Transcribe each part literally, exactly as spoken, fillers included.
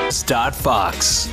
Start Fox.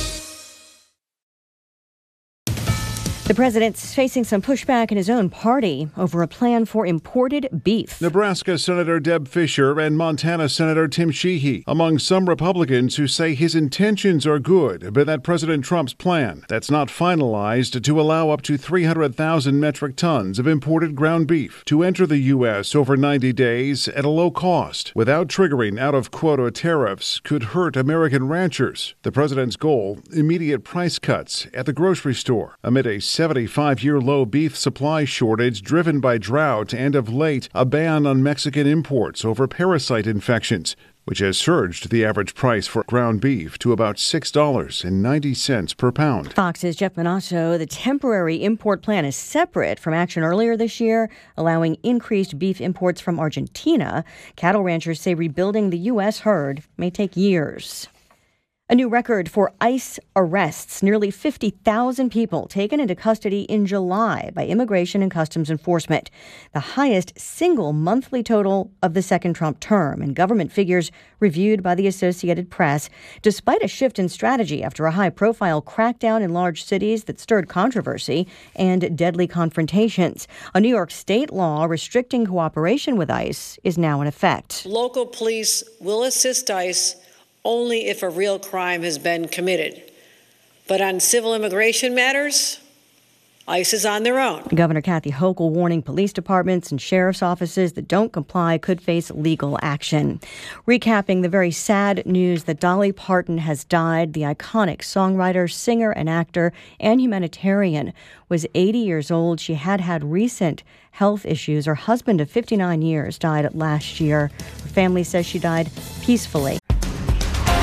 The president's facing some pushback in his own party over a plan for imported beef. Nebraska Senator Deb Fischer and Montana Senator Tim Sheehy among some Republicans who say his intentions are good, but that President Trump's plan that's not finalized to allow up to three hundred thousand metric tons of imported ground beef to enter the U S over ninety days at a low cost without triggering out-of-quota tariffs could hurt American ranchers. The president's goal, immediate price cuts at the grocery store amid a seventy-five-year low beef supply shortage driven by drought and, of late, a ban on Mexican imports over parasite infections, which has surged the average price for ground beef to about six dollars and ninety cents per pound. Fox's Jeff Monasso, the temporary import plan is separate from action earlier this year, allowing increased beef imports from Argentina. Cattle ranchers say rebuilding the U S herd may take years. A new record for ICE arrests. Nearly fifty thousand people taken into custody in July by Immigration and Customs Enforcement, the highest single monthly total of the second Trump term, and government figures reviewed by the Associated Press, despite a shift in strategy after a high-profile crackdown in large cities that stirred controversy and deadly confrontations. A New York state law restricting cooperation with ICE is now in effect. Local police will assist ICE only if a real crime has been committed. But on civil immigration matters, ICE is on their own. Governor Kathy Hochul warning police departments and sheriff's offices that don't comply could face legal action. Recapping the very sad news that Dolly Parton has died, the iconic songwriter, singer, and actor, and humanitarian, was eighty years old. She had had recent health issues. Her husband of fifty-nine years died last year. Her family says she died peacefully.